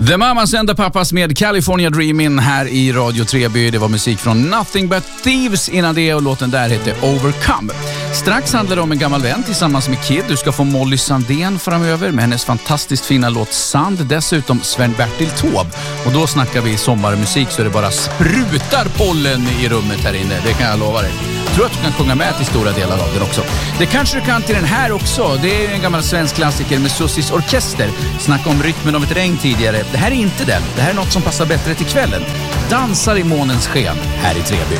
The Mamas and the Papas med California Dreamin' här i Radio Treby. Det var musik från Nothing But Thieves innan det, och låten där heter Overcome. Strax handlar det om en gammal vän tillsammans med Kid. Du ska få Molly Sandén framöver med hennes fantastiskt fina låt Sand. Dessutom Sven-Bertil Taube. Och då snackar vi sommarmusik så det bara sprutar pollen i rummet här inne. Det kan jag lova dig. Jag tror att du kan sjunga med till stora delar av den också. Det kanske du kan till den här också. Det är en gammal svensk klassiker med Sussis Orkester. Snacka om rytmen av ett regn tidigare. Det här är inte den. Det här är något som passar bättre till kvällen. Dansar i månens sken här i Treby.